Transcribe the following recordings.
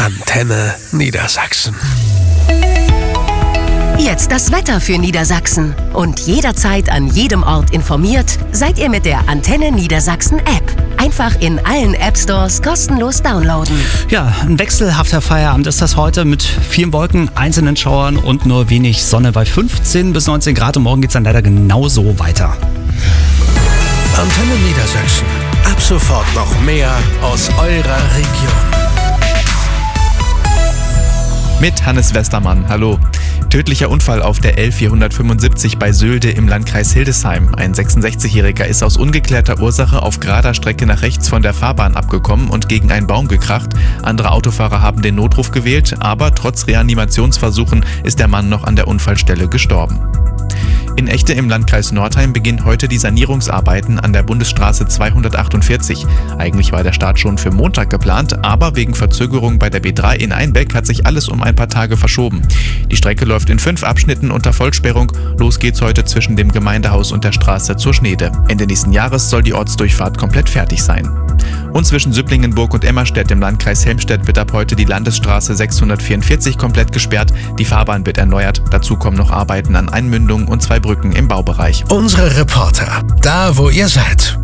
Antenne Niedersachsen. Jetzt das Wetter für Niedersachsen. Und jederzeit an jedem Ort informiert seid ihr mit der Antenne Niedersachsen App. Einfach in allen App-Stores kostenlos downloaden. Ja, ein wechselhafter Feierabend ist das heute mit vielen Wolken, einzelnen Schauern und nur wenig Sonne bei 15 bis 19 Grad. Und morgen geht es dann leider genauso weiter. Antenne Niedersachsen. Ab sofort noch mehr aus eurer Region. Mit Hannes Westermann, hallo. Tödlicher Unfall auf der L475 bei Sülde im Landkreis Hildesheim. Ein 66-Jähriger ist aus ungeklärter Ursache auf gerader Strecke nach rechts von der Fahrbahn abgekommen und gegen einen Baum gekracht. Andere Autofahrer haben den Notruf gewählt, aber trotz Reanimationsversuchen ist der Mann noch an der Unfallstelle gestorben. In Echte im Landkreis Nordheim beginnen heute die Sanierungsarbeiten an der Bundesstraße 248. Eigentlich war der Start schon für Montag geplant, aber wegen Verzögerung bei der B3 in Einbeck hat sich alles um ein paar Tage verschoben. Die Strecke läuft in 5 Abschnitten unter Vollsperrung. Los geht's heute zwischen dem Gemeindehaus und der Straße zur Schneede. Ende nächsten Jahres soll die Ortsdurchfahrt komplett fertig sein. Und zwischen Süpplingenburg und Emmerstedt im Landkreis Helmstedt wird ab heute die Landesstraße 644 komplett gesperrt. Die Fahrbahn wird erneuert. Dazu kommen noch Arbeiten an Einmündungen und 2 Brücken im Baubereich. Unsere Reporter, da wo ihr seid.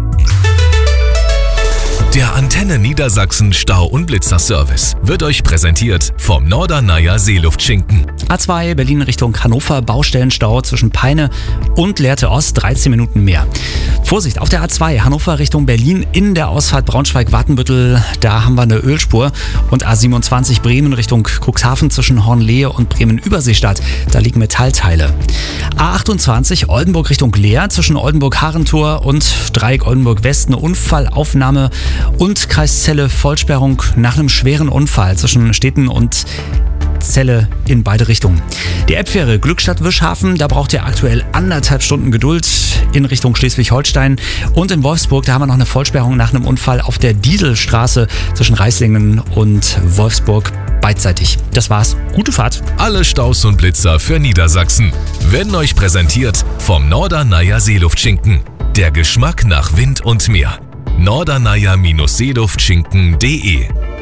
Der Antenne Niedersachsen Stau- und Blitzer-Service wird euch präsentiert vom Norderneier Seeluftschinken. A2 Berlin Richtung Hannover, Baustellenstau zwischen Peine und Lehrte Ost, 13 Minuten mehr. Vorsicht, auf der A2 Hannover Richtung Berlin in der Ausfahrt Braunschweig-Wartenbüttel, da haben wir eine Ölspur. Und A27 Bremen Richtung Cuxhaven zwischen Hornlehe und Bremen-Überseestadt, da liegen Metallteile. A28 Oldenburg Richtung Leer zwischen Oldenburg-Harentor und Dreieck Oldenburg-West, eine Unfallaufnahme und Kreis Celle Vollsperrung nach einem schweren Unfall zwischen Städten und Celle in beide Richtungen. Die Elbfähre Glückstadt-Wischhafen, da braucht ihr aktuell 1,5 Stunden Geduld in Richtung Schleswig-Holstein. Und in Wolfsburg, da haben wir noch eine Vollsperrung nach einem Unfall auf der Dieselstraße zwischen Reislingen und Wolfsburg beidseitig. Das war's. Gute Fahrt. Alle Staus und Blitzer für Niedersachsen werden euch präsentiert vom Norderneier Seeluftschinken. Der Geschmack nach Wind und Meer. norderneier-seeluftschinken.de